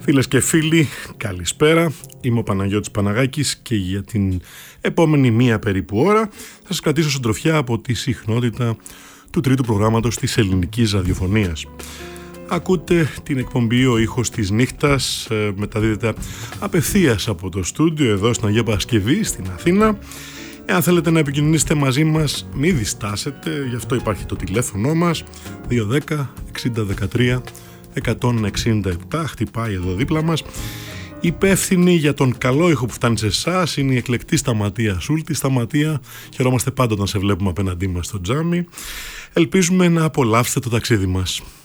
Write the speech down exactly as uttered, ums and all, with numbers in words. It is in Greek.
Φίλες και φίλοι, καλησπέρα. Είμαι ο Παναγιώτης Παναγάκης και για την επόμενη μία περίπου ώρα θα σας κρατήσω συντροφιά από τη συχνότητα του τρίτου προγράμματος της ελληνικής ραδιοφωνίας. Ακούτε την εκπομπή «Ο ήχος της νύχτας», μεταδίδεται απευθείας από το στούντιο εδώ στην Αγία Παρασκευή στην Αθήνα. Εάν θέλετε να επικοινωνήσετε μαζί μας, μην διστάσετε, γι' αυτό υπάρχει το τηλέφωνο μας δύο δέκα εξήντα δεκατρία εκατόν εξήντα επτά, χτυπάει εδώ δίπλα μας. Υπεύθυνη για τον καλό ήχο που φτάνει σε εσάς είναι η εκλεκτή Σταματία Σούλτη. Σταματία, χαιρόμαστε πάντα όταν σε βλέπουμε απέναντί μας στο τζάμι. Ελπίζουμε να απολαύσετε το ταξίδι μας.